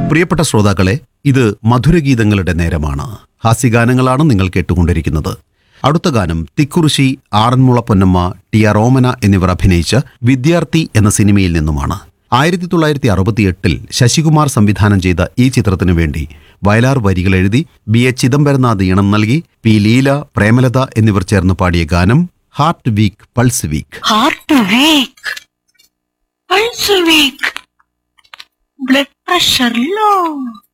പ്രിയപ്പെട്ട ശ്രോതാക്കളെ, ഇത് മധുരഗീതങ്ങളുടെ നേരമാണ്. ഹാസ്യഗാനങ്ങളാണ് നിങ്ങൾ കേട്ടുകൊണ്ടിരിക്കുന്നത്. അടുത്ത ഗാനം തിക്കുറിശി, ആറന്മുള പൊന്നമ്മ, ടി ആർ ഓമന എന്നിവർ അഭിനയിച്ച വിദ്യാർത്ഥി എന്ന സിനിമയിൽ നിന്നുമാണ്. 1968 ശശികുമാർ സംവിധാനം ചെയ്ത ഈ ചിത്രത്തിനു വേണ്ടി വയലാർ വരികൾ എഴുതി ബി എ ചിദംബരനാഥ് ഈണം നൽകി പി ലീല, പ്രേമലത എന്നിവർ ചേർന്ന് പാടിയ ഗാനം heart week pulse week. Heart week, pulse week, blood pressure low.